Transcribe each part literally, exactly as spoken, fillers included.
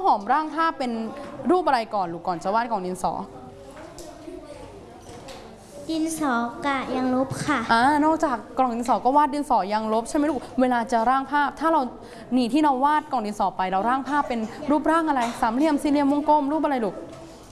าวหอมร่างภาพเป็นรูปอะไรก่อนลูกก่อนจะวาดกล่องดินสอดินสอกะยางลบค่ะอ่านอกจากกล่องดินสอก็วาดดินสอยางลบใช่ไหมลูกเวลาจะร่างภาพถ้าเราหนีที่เราวาดกล่องดินสอไปเราร่างภาพเป็นรูปร่างอะไรสามเหลี่ยมสี่เหลี่ยมวงกลมรูปอะไรลูก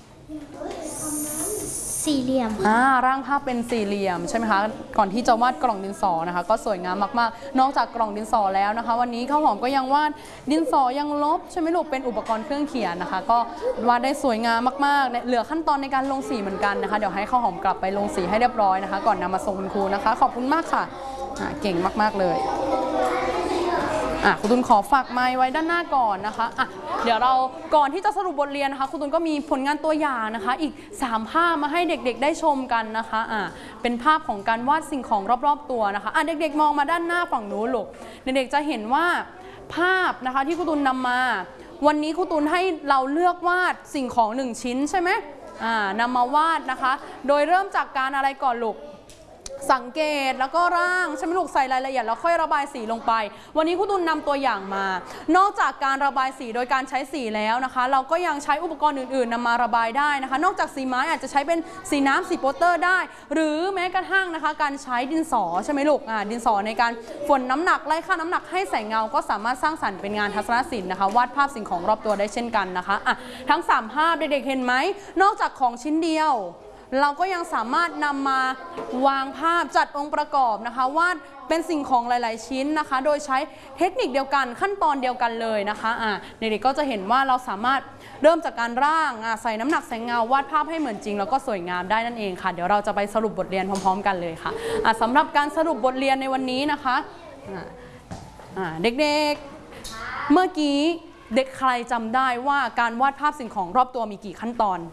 สี่เหลี่ยมอ่าร่างภาพเป็นสี่เหลี่ยมใช่ไหมคะก่อนที่จะวาดกล่องดินสอนะคะก็สวยงามมากๆนอกจากกล่องดินสอแล้วนะคะวันนี้ข้าวหอมก็ยังวาดดินสอยังลบใช่ไหมลูกเป็นอุปกรณ์เครื่องเขียนนะคะก็วาดได้สวยงามมากๆเหลือขั้นตอนในการลงสีเหมือนกันนะคะเดี๋ยวให้ข้าวหอมกลับไปลงสีให้เรียบร้อยนะคะก่อนนำมาส่งคุณครูนะคะขอบคุณมากค่ะเก่งมากๆเลยอ่ะคุณตุลขอฝากไมค์ไว้ด้านหน้าก่อนนะคะอ่ะเดี๋ยวเราก่อนที่จะสรุปบทเรียนนะคะคุณตุลก็มีผลงานตัวอย่างนะคะอีกสามภาพมาให้เด็กๆได้ชมกันนะคะอ่ะเป็นภาพของการวาดสิ่งของรอบๆตัวนะคะอ่ะเด็กๆมองมาด้านหน้าฝั่งนู้นลูกเด็กๆจะเห็นว่าภาพนะคะที่คุณตุลนำมาวันนี้คุณตุลให้เราเลือกวาดสิ่งของหนึ่งชิ้นใช่ไหมอ่านำมาวาดนะคะโดยเริ่มจากการอะไรก่อนลูกสังเกตแล้วก็ร่างใช่ไหมลูกใส่รายละเอียดแล้วค่อยระบายสีลงไปวันนี้ครูตุลนำตัวอย่างมานอกจากการระบายสีโดยการใช้สีแล้วนะคะเราก็ยังใช้อุปกรณ์อื่นๆนำมาระบายได้นะคะนอกจากสีไม้อาจจะใช้เป็นสีน้ำสีโปสเตอร์ได้หรือแม้กระทั่งนะคะการใช้ดินสอใช่ไหมลูกอ่าดินสอในการฝนน้ำหนักไล่ค่าน้ำหนักให้แสงเงาก็สามารถสร้างสรรค์เป็นงานทัศนศิลป์นะคะวาดภาพสิ่งของรอบตัวได้เช่นกันนะคะอ่ะทั้งสามภาพเด็กๆเห็นไหมนอกจากของชิ้นเดียวเราก็ยังสามารถนำมาวางภาพจัดองค์ประกอบนะคะวาดเป็นสิ่งของหลายๆชิ้นนะคะโดยใช้เทคนิคเดียวกันขั้นตอนเดียวกันเลยนะคะอ่าเด็กๆก็จะเห็นว่าเราสามารถเริ่มจากการร่างใส่น้ำหนักแสงเงาวาดภาพให้เหมือนจริงแล้วก็สวยงามได้นั่นเองค่ะเดี๋ยวเราจะไปสรุปบทเรียนพร้อมๆกันเลยค่ะอ่าสำหรับการสรุปบทเรียนในวันนี้นะคะอ่าเด็กๆเมื่อกี้เด็กใครจำได้ว่าการวาดภาพสิ่งของรอบตัวมีกี่ขั้นตอน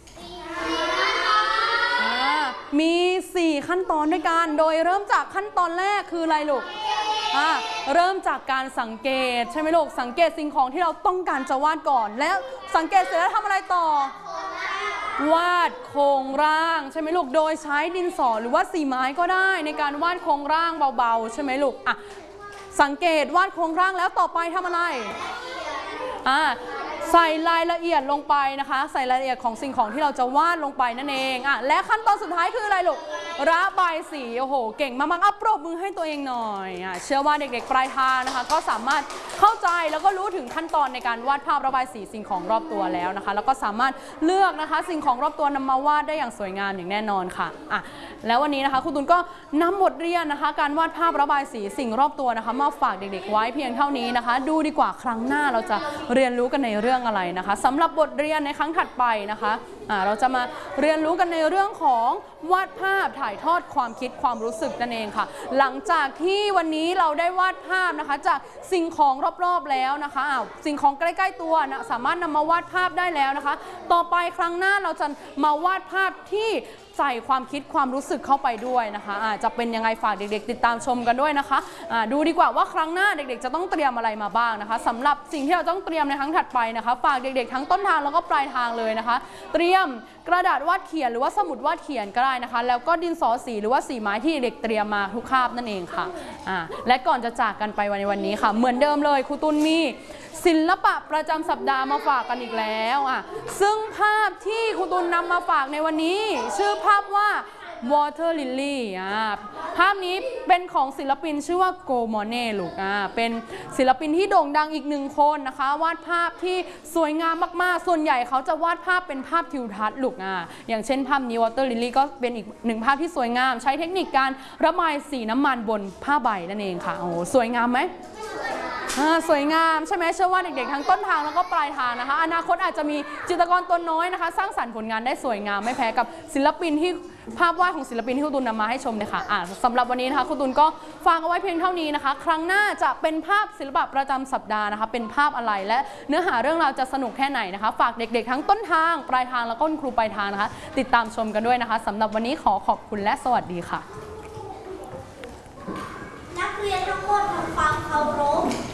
มีสี่ขั้นตอนด้วยกันโดยเริ่มจากขั้นตอนแรกคืออะไรลูกอ่าเริ่มจากการสังเกตใช่ไหมลูกสังเกตสิ่งของที่เราต้องการจะวาดก่อนแล้วสังเกตเสร็จแล้วทำอะไรต่อวาดโครงร่างใช่ไหมลูกโดยใช้ดินสอหรือว่าสีไม้ก็ได้ในการวาดโครงร่างเบาๆใช่ไหมลูกอ่ะสังเกตวาดโครงร่างแล้วต่อไปทำอะไรอ่าใส่รายละเอียดลงไปนะคะใส่รายละเอียดของสิ่งของที่เราจะวาดลงไปนั่นเองอ่ะและขั้นตอนสุดท้ายคืออะไรลูกระบายสีโอ้โหเก่งมากๆอัปรบมือให้ตัวเองหน่อยอ่ะเชื่อว่าเด็กๆปลายทางนะคะก็สามารถเข้าใจแล้วก็รู้ถึงขั้นตอนในการวาดภาพระบายสีสิ่งของรอบตัวแล้วนะคะแล้วก็สามารถเลือกนะคะสิ่งของรอบตัวนำมาวาดได้อย่างสวยงามอย่างแน่นอนค่ะอ่ะแล้ววันนี้นะคะครูตุลก็นำบทเรียนนะคะการวาดภาพระบายสีสิ่งรอบตัวนะคะมาฝากเด็กๆไว้เพียงเท่านี้นะคะดูดีกว่าครั้งหน้าเราจะเรียนรู้กันในเรื่องอะไรนะคะสำหรับบทเรียนในครั้งถัดไปนะคะะเราจะมาเรียนรู้กันในเรื่องของวาดภาพถ่ายทอดความคิดความรู้สึกนั่นเองค่ะหลังจากที่วันนี้เราได้วาดภาพนะคะจากสิ่งของรอบๆแล้วนะคะสิ่งของใกล้ๆตัวนะสามารถนำมาวาดภาพได้แล้วนะคะต่อไปครั้งหน้าเราจะมาวาดภาพที่ใส่ความคิดความรู้สึกเข้าไปด้วยนะคะะจะเป็นยังไงฝากเด็กๆติดตามชมกันด้วยนะคะะดูดีกว่าว่าครั้งหน้าเด็กๆจะต้องเตรียมอะไรมาบ้างนะคะสำหรับสิ่งที่เราต้องเตรียมในครั้งถัดไปนะคะฝากเด็กๆทั้งต้นทางแล้วก็ปลายทางเลยนะคะเตรียมกระดาษวาดเขียนหรือว่าสมุดวาดเขียนก็ได้นะคะแล้วก็ดินสอสีหรือว่าสีไม้ที่เด็กเตรียมมาทุกคาบนั่นเองค่ะะและก่อนจะจากกันไปในวันนี้ค่ะเหมือนเดิมเลยครูตุลมีศิลปะประจำสัปดาห์มาฝากกันอีกแล้วอ่ะซึ่งภาพที่ครูตุลนำมาฝากในวันนี้ชื่อภาพว่า Water Lily อ่าภาพนี้เป็นของศิลปินชื่อว่าโกมอเน่ลูกอ่าเป็นศิลปินที่โด่งดังอีกหนึ่งคนนะคะวาดภาพที่สวยงามมากๆส่วนใหญ่เขาจะวาดภาพเป็นภาพทิวทัศน์ลูกอ่าอย่างเช่นภาพนี้ Water Lily ก็เป็นอีกหนึ่งภาพที่สวยงามใช้เทคนิคการระบายสีน้ำมันบนผ้าใบนั่นเองค่ะโอ้สวยงามไหมสวยงามใช่ไหมเชื่อว่าเด็กๆทั้งต้นทางแล้วก็ปลายทางนะคะอนาคตอาจจะมีจิตรกรตัวน้อยนะคะสร้างสรรค์ผลงานได้สวยงามไม่แพ้กับศิลปินที่ภาพวาดของศิลปินที่ครูตุลนำมาให้ชมเลยค่ะอ่าสำหรับวันนี้นะคะครูตุลก็ฝากเอาไว้เพียงเท่านี้นะคะครั้งหน้าจะเป็นภาพศิลปะประจำสัปดาห์นะคะเป็นภาพอะไรและเนื้อหาเรื่องราวจะสนุกแค่ไหนนะคะฝากเด็กๆทั้งต้นทางปลายทางแล้วก็ครูปลายทางนะคะติดตามชมกันด้วยนะคะสำหรับวันนี้ขอขอบคุณและสวัสดีค่ะนักเรียนทั้งหมดทำความเคารพ